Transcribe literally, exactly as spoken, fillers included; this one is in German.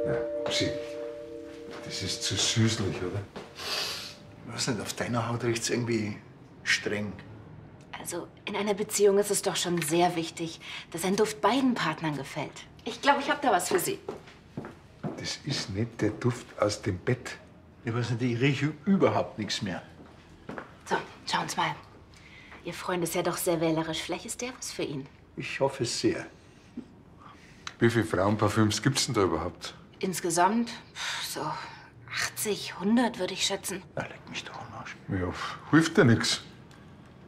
Na, Uschi, das ist zu süßlich, oder? Ich weiß nicht, auf deiner Haut riecht's irgendwie streng. Also in einer Beziehung ist es doch schon sehr wichtig, dass ein Duft beiden Partnern gefällt. Ich glaube, ich habe da was für Sie. Das ist nicht der Duft aus dem Bett. Ich weiß nicht, ich rieche überhaupt nichts mehr. So, schauen Sie mal. Ihr Freund ist ja doch sehr wählerisch. Vielleicht ist der was für ihn. Ich hoffe es sehr. Wie viele Frauenparfüms gibt's denn da überhaupt? Insgesamt pf, so achtzig, hundert würde ich schätzen. Na, leck mich doch am Arsch. Ja, hilft ja nichts.